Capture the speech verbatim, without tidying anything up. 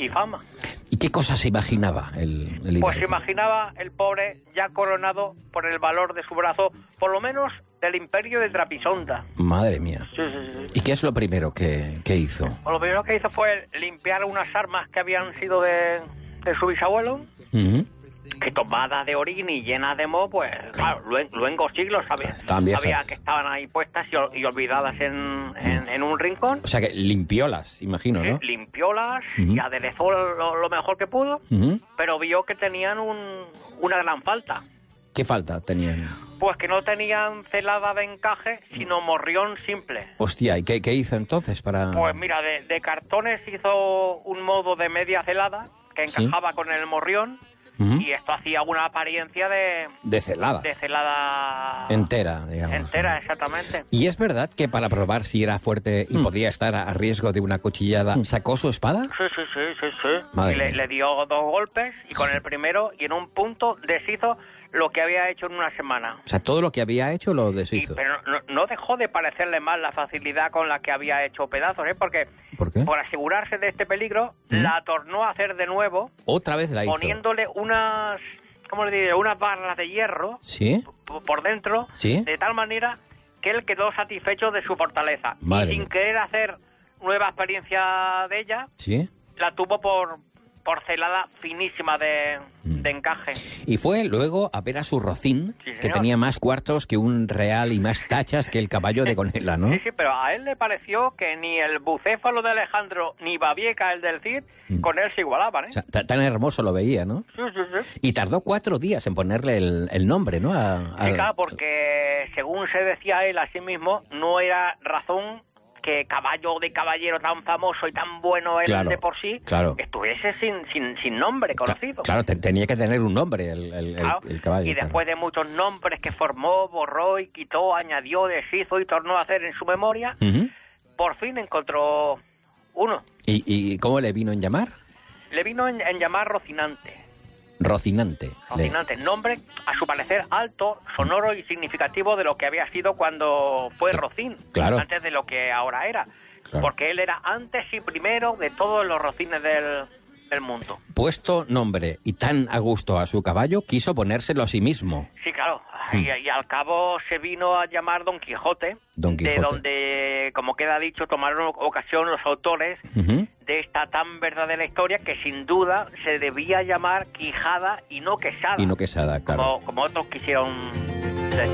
y fama. ¿Y qué cosa se imaginaba el, el Pues hidalgo? se imaginaba el pobre ya coronado por el valor de su brazo, por lo menos del imperio de Trapisonda. Madre mía. Sí, sí, sí. ¿Y qué es lo primero que, que hizo? Pues lo primero que hizo fue limpiar unas armas que habían sido de, de su bisabuelo, Uh-huh. que tomadas de orín y llenas de moho, pues claro, luen- luengos siglos sabía, Estaban viejas. sabía que estaban ahí puestas y, ol- y olvidadas en, en, en un rincón. O sea que limpiólas, imagino, ¿no? Sí, limpiólas Ujú. y aderezó lo, lo mejor que pudo, Ujú. pero vio que tenían un, una gran falta. ¿Qué falta tenían? Pues que no tenían celada de encaje, sino morrión simple. Hostia, ¿y qué, qué hizo entonces para...? Pues mira, de, de cartones hizo un modo de media celada que Sí. encajaba con el morrión. Ujú. Y esto hacía una apariencia de, De celada. de celada Entera, digamos. entera, exactamente. ¿Y es verdad que para probar si era fuerte y Mm. podía estar a riesgo de una cuchillada, sacó su espada? Sí, sí, sí, sí, sí. Madre Y le, mía. le dio dos golpes y con el primero y en un punto deshizo lo que había hecho en una semana. O sea, todo lo que había hecho lo Y, deshizo. pero no, no dejó de parecerle mal la facilidad con la que había hecho pedazos, ¿eh? Porque ¿Por qué? por asegurarse de este peligro, ¿Mm? la tornó a hacer de nuevo, Otra vez la hizo. poniéndole unas, ¿cómo le diré? Unas barras de hierro ¿Sí? p- por dentro, ¿Sí? de tal manera que él quedó satisfecho de su fortaleza. Madre y sin mía. querer hacer nueva experiencia de ella, ¿Sí? la tuvo por porcelada finísima de, Mm. de encaje. Y fue luego a ver a su rocín, Sí, que señor. tenía más cuartos que un real y más tachas que el caballo de Conela, ¿no? Sí, sí, pero a él le pareció que ni el bucéfalo de Alejandro ni Babieca, el del Cid, Mm. con él se igualaban, ¿eh? O sea, ta- tan hermoso lo veía, ¿no? Sí, sí, sí. Y tardó cuatro días en ponerle el, el nombre, ¿no? A- Sí, al- claro, porque según se decía él a sí mismo, no era razón que caballo de caballero tan famoso y tan bueno él Claro, de por sí claro. estuviese sin, sin, sin nombre conocido. Claro, te- tenía que tener un nombre el, el- el- Claro, el caballo. y claro. después de muchos nombres que formó, borró y quitó, añadió, deshizo y tornó a hacer en su memoria, Ujú. por fin encontró uno. ¿Y, ¿Y cómo le vino en llamar? Le vino en, en llamar Rocinante. Rocinante. Le- Rocinante, nombre a su parecer alto, sonoro y significativo de lo que había sido cuando fue Cl- Rocín, claro. antes de lo que ahora era. Claro. Porque él era antes y primero de todos los rocines del, del mundo. Puesto nombre y tan a gusto a su caballo, quiso ponérselo a sí mismo. Sí, claro. Hmm. Y, y al cabo se vino a llamar Don Quijote, Don de Quijote. donde, como queda dicho, tomaron ocasión los autores Ujú. de esta tan verdadera historia que sin duda se debía llamar Quijada y no Quesada. Y no Quesada, claro. como, como otros quisieron